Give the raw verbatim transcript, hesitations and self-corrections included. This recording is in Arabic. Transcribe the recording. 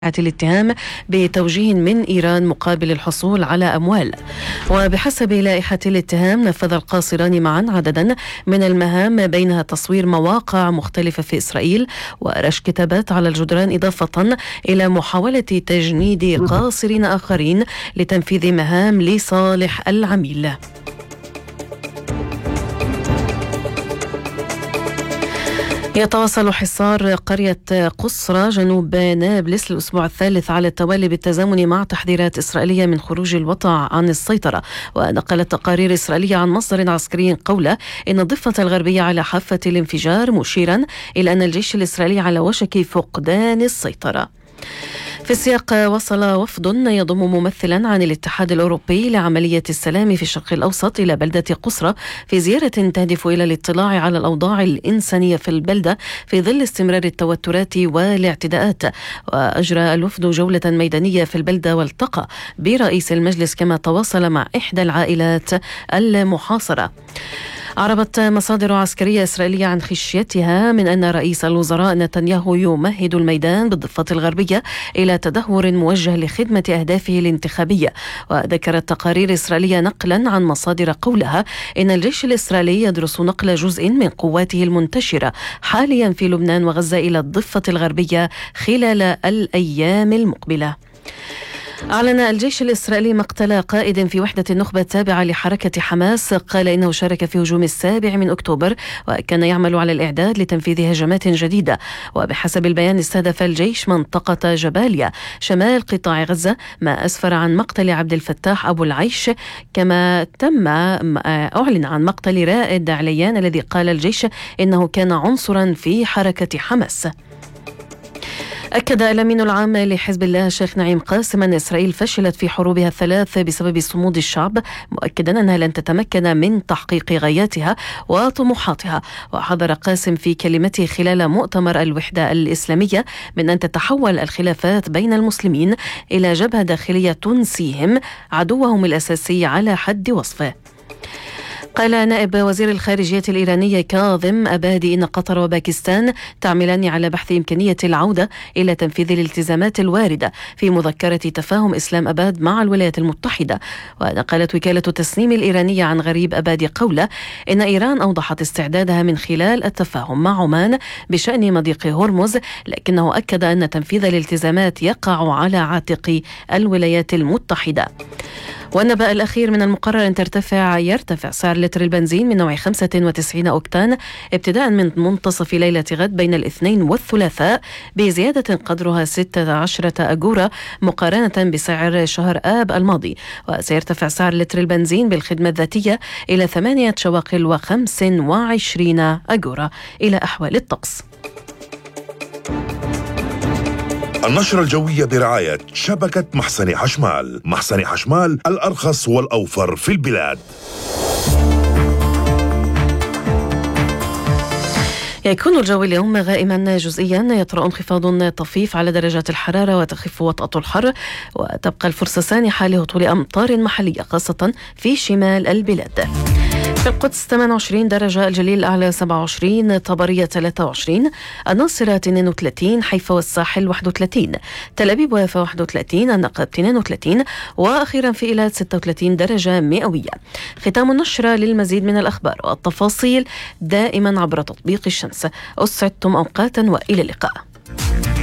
الاتهام بتوجيه من إيران مقابل الحصول على أموال. وبحسب لائحة الاتهام نفذ القاصران معا عددا من المهام بينها تصوير مواقع مختلفة في إسرائيل ورش كتابات على الجدران، إضافة إلى محاولة تجنيد قاصرين آخرين لتنفيذ مهام لصالح العميل. يتواصل حصار قرية قصرى جنوب نابلس الأسبوع الثالث على التوالي بالتزامن مع تحذيرات إسرائيلية من خروج الوطع عن السيطرة. ونقلت تقارير إسرائيلية عن مصدر عسكري قوله إن الضفة الغربية على حافة الانفجار، مشيرا إلى أن الجيش الإسرائيلي على وشك فقدان السيطرة. في السياق، وصل وفد يضم ممثلا عن الاتحاد الأوروبي لعملية السلام في الشرق الأوسط إلى بلدة قصرى في زيارة تهدف إلى الاطلاع على الأوضاع الإنسانية في البلدة في ظل استمرار التوترات والاعتداءات. وأجرى الوفد جولة ميدانية في البلدة والتقى برئيس المجلس، كما تواصل مع إحدى العائلات المحاصرة. أعربت مصادر عسكرية إسرائيلية عن خشيتها من أن رئيس الوزراء نتنياهو يمهد الميدان بالضفة الغربية إلى تدهور موجه لخدمة أهدافه الانتخابية. وذكرت تقارير إسرائيلية نقلا عن مصادر قولها إن الجيش الإسرائيلي يدرس نقل جزء من قواته المنتشرة حاليا في لبنان وغزة إلى الضفة الغربية خلال الأيام المقبلة. أعلن الجيش الإسرائيلي مقتل قائد في وحدة النخبة التابعة لحركة حماس، قال إنه شارك في هجوم السابع من أكتوبر وكان يعمل على الإعداد لتنفيذ هجمات جديدة. وبحسب البيان استهدف الجيش منطقة جباليا شمال قطاع غزة، ما أسفر عن مقتل عبد الفتاح أبو العيش. كما تم أعلن عن مقتل رائد عليان الذي قال الجيش إنه كان عنصرا في حركة حماس. أكد الأمين العام لحزب الله الشيخ نعيم قاسم أن إسرائيل فشلت في حروبها الثلاث بسبب صمود الشعب، مؤكدا أنها لن تتمكن من تحقيق غاياتها وطموحاتها. وحذر قاسم في كلمته خلال مؤتمر الوحدة الإسلامية من أن تتحول الخلافات بين المسلمين إلى جبهة داخلية تنسيهم عدوهم الأساسي على حد وصفه. قال نائب وزير الخارجية الإيراني كاظم أبادي إن قطر وباكستان تعملان على بحث إمكانية العودة إلى تنفيذ الالتزامات الواردة في مذكرة تفاهم إسلام أباد مع الولايات المتحدة. ونقلت وكالة تسنيم الإيرانية عن غريب أبادي قوله إن إيران أوضحت استعدادها من خلال التفاهم مع عمان بشأن مضيق هرمز، لكنه أكد أن تنفيذ الالتزامات يقع على عاتق الولايات المتحدة. والنبأ الأخير من المقرر أن ترتفع يرتفع سعر لتر البنزين من نوع خمسة وتسعين أوكتان ابتداء من منتصف ليلة غد بين الاثنين والثلاثاء بزيادة قدرها ستة عشر أجورة مقارنة بسعر شهر آب الماضي. وسيرتفع سعر لتر البنزين بالخدمة الذاتية إلى ثمانية شواقل وخمس وعشرين أجورة. إلى أحوال الطقس. النشرة الجوية برعاية شبكة محسن حشمال. محسن حشمال، الأرخص والأوفر في البلاد. يكون الجو اليوم غائما جزئيا، يطرأ انخفاض طفيف على درجات الحرارة وتخف وطأة الحر، وتبقى الفرصة سانحة لهطول أمطار محلية خاصة في شمال البلاد. في القدس ثمانية وعشرين درجة، الجليل الأعلى سبعة وعشرين، طبرية ثلاثة وعشرين، الناصرة اثنين وثلاثين، حيفا والساحل واحد وثلاثين، تل أبيب ويافا واحد وثلاثين، النقب اثنين وثلاثين، وأخيرا في إيلات ستة وثلاثين درجة مئوية. ختام النشرة. للمزيد من الأخبار والتفاصيل دائما عبر تطبيق الشمس. أسعدتم أوقاتا وإلى اللقاء.